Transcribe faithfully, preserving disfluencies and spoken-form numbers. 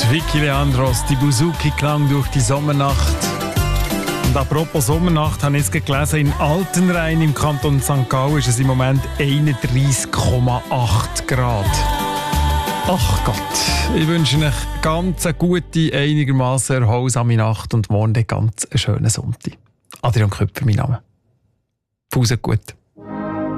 Vicky Leandros, die Buzuki-Klang durch die Sommernacht. Und apropos Sommernacht, habe ich jetzt gelesen, in Altenrhein im Kanton Sankt Gallen ist es im Moment einunddreissig Komma acht Grad. Ach Gott, ich wünsche euch ganz eine gute, einigermaßen erholsame Nacht und morgen ganz einen schönen Sonntag. Adrian Köpfer, mein Name. Pause gut.